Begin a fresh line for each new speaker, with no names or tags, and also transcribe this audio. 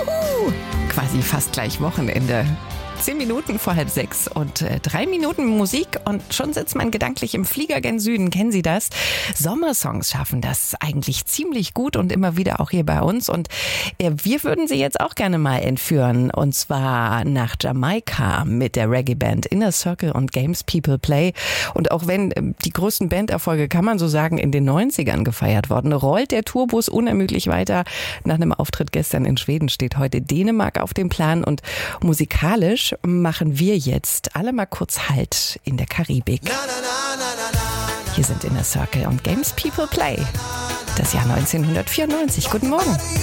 Quasi fast gleich Wochenende. 10 Minuten vor 5:30 und 3 Minuten Musik und schon sitzt man gedanklich im Flieger gen Süden. Kennen Sie das? Sommersongs schaffen das eigentlich ziemlich gut und immer wieder auch hier bei uns. Und wir würden Sie jetzt auch gerne mal entführen. Und zwar nach Jamaika mit der Reggae-Band Inner Circle und Games People Play. Und auch wenn die größten Banderfolge, kann man so sagen, in den 90ern gefeiert worden, rollt der Tourbus unermüdlich weiter. Nach einem Auftritt gestern in Schweden steht heute Dänemark auf dem Plan. Und musikalisch machen wir jetzt alle mal kurz Halt in der Karibik. Hier sind Inner Circle und Games People Play. Das Jahr 1994. Guten Morgen.